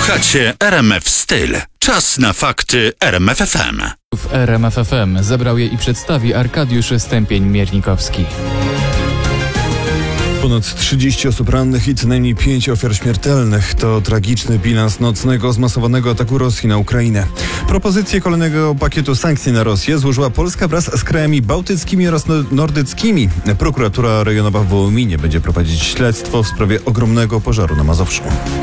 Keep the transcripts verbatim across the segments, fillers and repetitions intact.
Słuchacie R M F Styl. Czas na fakty R M F F M. W R M F F M zebrał je i przedstawi Arkadiusz Stępień-Miernikowski. Ponad trzydzieści osób rannych i co najmniej pięć ofiar śmiertelnych. To tragiczny bilans nocnego zmasowanego ataku Rosji na Ukrainę. Propozycję kolejnego pakietu sankcji na Rosję złożyła Polska wraz z krajami bałtyckimi oraz nordyckimi. Prokuratura rejonowa w Wołominie będzie prowadzić śledztwo w sprawie ogromnego pożaru na Mazowszu.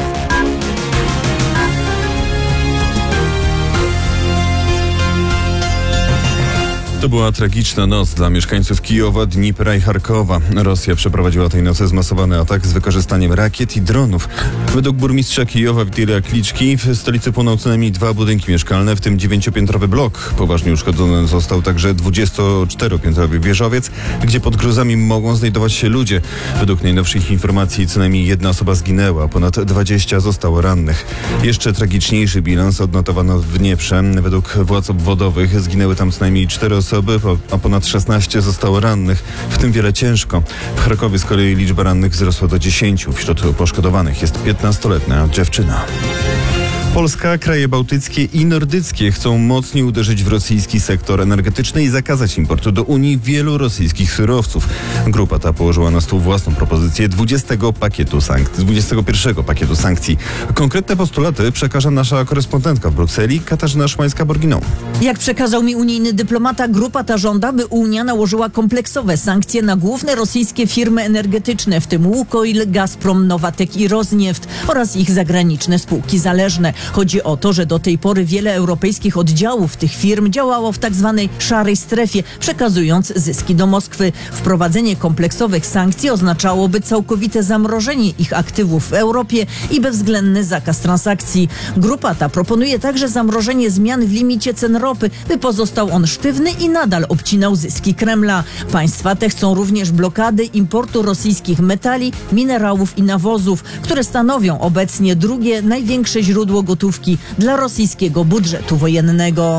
To była tragiczna noc dla mieszkańców Kijowa, Dnipra i Charkowa. Rosja przeprowadziła tej nocy zmasowany atak z wykorzystaniem rakiet i dronów. Według burmistrza Kijowa Witylija Kliczki w stolicy płoną co najmniej dwa budynki mieszkalne, w tym dziewięciopiętrowy blok. Poważnie uszkodzony został także dwudziestoczteropiętrowy wieżowiec, gdzie pod gruzami mogą znajdować się ludzie. Według najnowszych informacji co najmniej jedna osoba zginęła, a ponad dwadzieścia zostało rannych. Jeszcze tragiczniejszy bilans odnotowano w Dnieprze. Według władz obwodowych zginęły tam co najmniej cztery osoby, a ponad szesnaście zostało rannych, w tym wiele ciężko. W Charkowie z kolei liczba rannych wzrosła do dziesięciu. Wśród poszkodowanych jest piętnastoletnia dziewczyna. Polska, kraje bałtyckie i nordyckie chcą mocniej uderzyć w rosyjski sektor energetyczny i zakazać importu do Unii wielu rosyjskich surowców. Grupa ta położyła na stół własną propozycję dwudziestego pakietu sankcji, dwudziestego pierwszego pakietu sankcji. Konkretne postulaty przekaże nasza korespondentka w Brukseli, Katarzyna Szymańska-Borginą. Jak przekazał mi unijny dyplomata, grupa ta żąda, by Unia nałożyła kompleksowe sankcje na główne rosyjskie firmy energetyczne, w tym Łukoil, Gazprom, Nowatek i Rosnieft oraz ich zagraniczne spółki zależne. Chodzi o to, że do tej pory wiele europejskich oddziałów tych firm działało w tak zwanej szarej strefie, przekazując zyski do Moskwy. Wprowadzenie kompleksowych sankcji oznaczałoby całkowite zamrożenie ich aktywów w Europie i bezwzględny zakaz transakcji. Grupa ta proponuje także zamrożenie zmian w limicie cen ropy, by pozostał on sztywny i nadal obcinał zyski Kremla. Państwa te chcą również blokady importu rosyjskich metali, minerałów i nawozów, które stanowią obecnie drugie największe źródło gotówki dla rosyjskiego budżetu wojennego.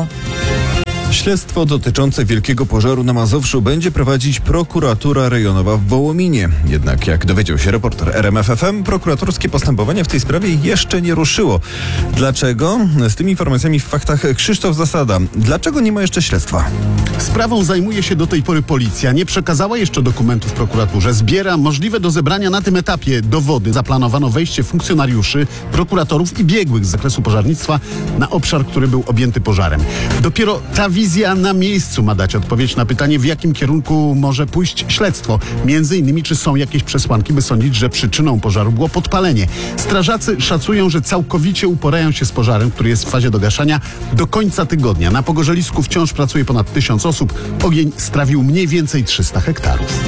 Śledztwo dotyczące wielkiego pożaru na Mazowszu będzie prowadzić prokuratura rejonowa w Wołominie. Jednak jak dowiedział się reporter R M F F M, prokuratorskie postępowanie w tej sprawie jeszcze nie ruszyło. Dlaczego? Z tymi informacjami w faktach Krzysztof Zasada. Dlaczego nie ma jeszcze śledztwa? Sprawą zajmuje się do tej pory policja. Nie przekazała jeszcze dokumentów prokuraturze. Zbiera możliwe do zebrania na tym etapie dowody. Zaplanowano wejście funkcjonariuszy, prokuratorów i biegłych z zakresu pożarnictwa na obszar, który był objęty pożarem. Dopiero ta wizja na miejscu ma dać odpowiedź na pytanie, w jakim kierunku może pójść śledztwo. Między innymi, czy są jakieś przesłanki, by sądzić, że przyczyną pożaru było podpalenie. Strażacy szacują, że całkowicie uporają się z pożarem, który jest w fazie dogaszania, do końca tygodnia. Na pogorzelisku wciąż pracuje ponad tysiąc osób. Ogień strawił mniej więcej trzysta hektarów.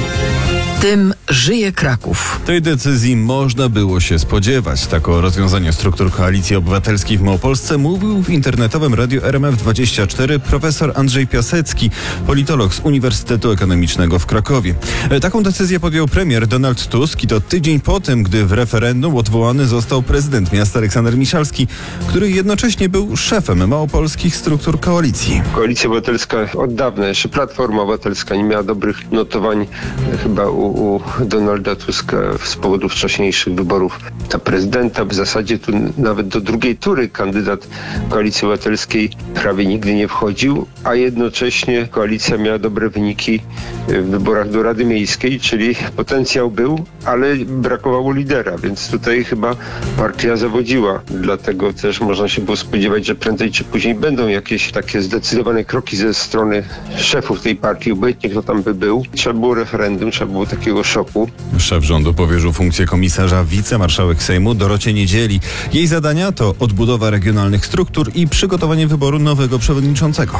Tym żyje Kraków. Tej decyzji można było się spodziewać. Tak o rozwiązaniu struktur Koalicji Obywatelskiej w Małopolsce mówił w internetowym radiu R M F dwadzieścia cztery profesor Andrzej Piasecki, politolog z Uniwersytetu Ekonomicznego w Krakowie. Taką decyzję podjął premier Donald Tusk i to tydzień po tym, gdy w referendum odwołany został prezydent miasta Aleksander Miszalski, który jednocześnie był szefem małopolskich struktur koalicji. Koalicja Obywatelska od dawna, jeszcze Platforma Obywatelska nie miała dobrych notowań chyba u u Donalda Tuska z powodu wcześniejszych wyborów na prezydenta. W zasadzie tu nawet do drugiej tury kandydat Koalicji Obywatelskiej prawie nigdy nie wchodził, a jednocześnie koalicja miała dobre wyniki w wyborach do Rady Miejskiej, czyli potencjał był, ale brakowało lidera, więc tutaj chyba partia zawodziła. Dlatego też można się było spodziewać, że prędzej czy później będą jakieś takie zdecydowane kroki ze strony szefów tej partii, obojętnie kto tam by był. Trzeba było referendum, trzeba było takiego szoku. Szef rządu powierzył funkcję komisarza wicemarszałek Sejmu Dorocie Niedzieli. Jej zadania to odbudowa regionalnych struktur i przygotowanie wyboru nowego przewodniczącego.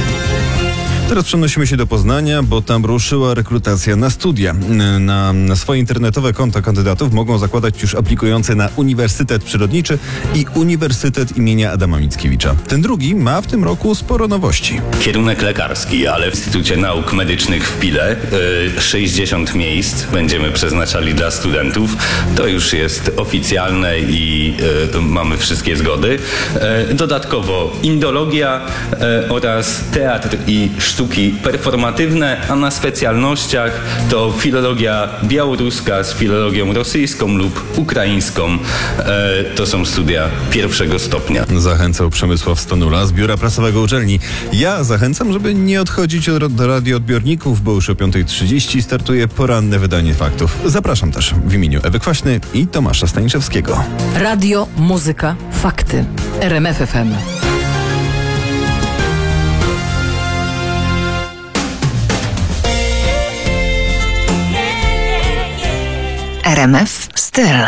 Teraz przenosimy się do Poznania, bo tam ruszyła rekrutacja na studia. Na, na swoje internetowe konta kandydatów mogą zakładać już aplikujące na Uniwersytet Przyrodniczy i Uniwersytet imienia Adama Mickiewicza. Ten drugi ma w tym roku sporo nowości. Kierunek lekarski, ale w Instytucie Nauk Medycznych w Pile y, sześćdziesiąt miejsc będziemy przeznaczali dla studentów. To już jest oficjalne i y, mamy wszystkie zgody. Y, dodatkowo indologia y, oraz teatr i sztuka sztuki performatywne, a na specjalnościach to filologia białoruska z filologią rosyjską lub ukraińską. E, to są studia pierwszego stopnia. Zachęcał Przemysław Stonula z Biura Prasowego Uczelni. Ja zachęcam, żeby nie odchodzić od, do radioodbiorników, bo już o piąta trzydzieści startuje poranne wydanie faktów. Zapraszam też w imieniu Ewy Kwaśny i Tomasza Staniszewskiego. Radio, muzyka, fakty. R M F F M. R M F Styl.